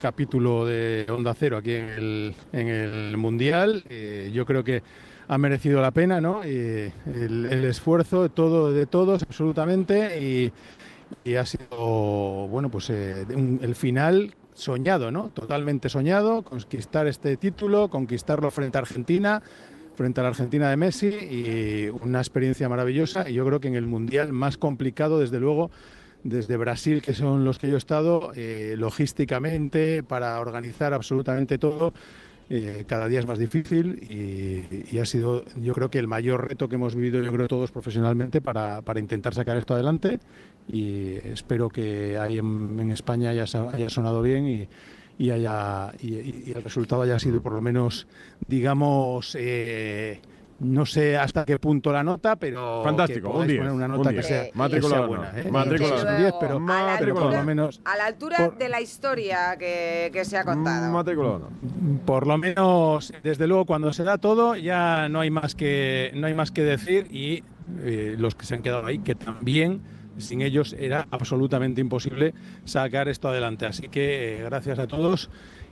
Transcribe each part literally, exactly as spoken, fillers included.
capítulo de Onda Cero aquí en el, en el Mundial. Eh, yo creo que ha merecido la pena, ¿no? Eh, el, el esfuerzo de, todo, de todos, absolutamente, y, y ha sido, bueno, pues eh, un, el final soñado, ¿no? Totalmente soñado, conquistar este título, conquistarlo frente a Argentina, frente a la Argentina de Messi, y una experiencia maravillosa. Y yo creo que en el Mundial más complicado, desde luego, desde Brasil, que son los que yo he estado, eh, logísticamente, para organizar absolutamente todo, eh, cada día es más difícil, y, y ha sido, yo creo que el mayor reto que hemos vivido, yo creo, todos profesionalmente para, para intentar sacar esto adelante, y espero que ahí en, en España haya, haya sonado bien y, y, haya, y, y el resultado haya sido por lo menos, digamos, eh, no sé hasta qué punto la nota, pero fantástico, que un diez, poner una un nota diez. que sea, sí. Matriculado, que sea buena, no. ¿eh? Matriculado. Un diez, pero, a la pero por lo menos a la altura por, de la historia que, que se ha contado. Matriculado, no. Por lo menos, desde luego, cuando se da todo, ya no hay más que no hay más que decir, y eh, los que se han quedado ahí, que también sin ellos era absolutamente imposible sacar esto adelante. Así que eh, gracias a todos.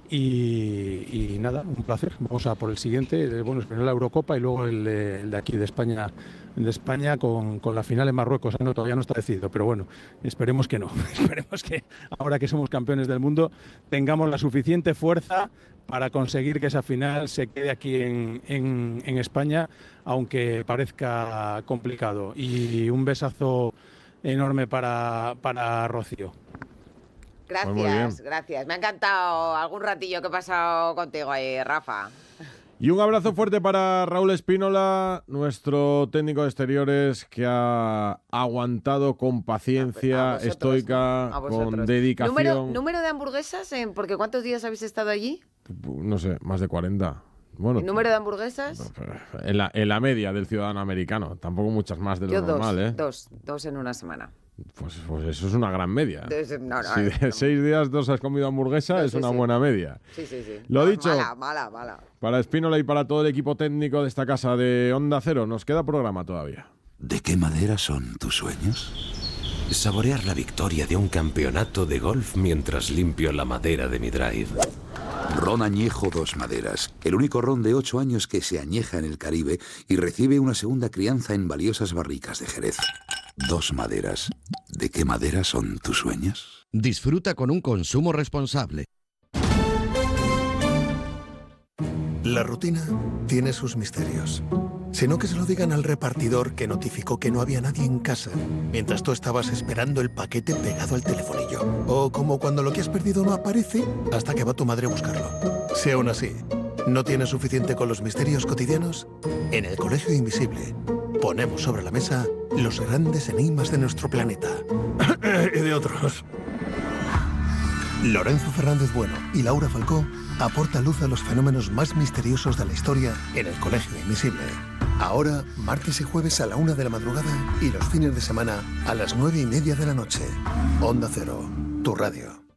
Y, y nada, un placer. Vamos a por el siguiente. Bueno, primero la Eurocopa y luego el de, el de aquí de España, de España con, con la final en Marruecos. No, todavía no está decidido, pero bueno, esperemos que no. Esperemos que ahora que somos campeones del mundo tengamos la suficiente fuerza para conseguir que esa final se quede aquí en, en, en España, aunque parezca complicado. Y un besazo enorme para, para Rocío. Gracias, gracias. Me ha encantado algún ratillo que he pasado contigo ahí, Rafa. Y un abrazo fuerte para Raúl Espínola, nuestro técnico de exteriores, que ha aguantado con paciencia, a vosotros, estoica, a con dedicación. ¿Número, número de hamburguesas? Eh, porque ¿cuántos días habéis estado allí? No sé, más de cuarenta. Bueno, ¿El número de hamburguesas? En la, en la media del ciudadano americano. Tampoco muchas más de lo Yo normal, dos, ¿eh? Dos, dos en una semana. Pues, pues eso es una gran media. Entonces, no, no, si de no, seis días dos has comido hamburguesa, no, es sí, una sí. buena media. Sí, sí, sí. Lo no, dicho, mala, mala, mala. Para Espínola y para todo el equipo técnico de esta casa de Onda Cero, nos queda programa todavía. ¿De qué madera son tus sueños? Saborear la victoria de un campeonato de golf mientras limpio la madera de mi drive. Ron Añejo Dos Maderas, el único ron de ocho años que se añeja en el Caribe y recibe una segunda crianza en valiosas barricas de Jerez. Dos Maderas. ¿De qué madera son tus sueños? Disfruta con un consumo responsable. La rutina tiene sus misterios. Si no, que se lo digan al repartidor que notificó que no había nadie en casa mientras tú estabas esperando el paquete pegado al telefonillo. O como cuando lo que has perdido no aparece hasta que va tu madre a buscarlo. Si aún así no tienes suficiente con los misterios cotidianos, en el Colegio Invisible ponemos sobre la mesa los grandes enigmas de nuestro planeta. Y de otros. Lorenzo Fernández Bueno y Laura Falcó aportan luz a los fenómenos más misteriosos de la historia en el Colegio Invisible. Ahora, martes y jueves a la una de la madrugada y los fines de semana a las nueve y media de la noche. Onda Cero, tu radio.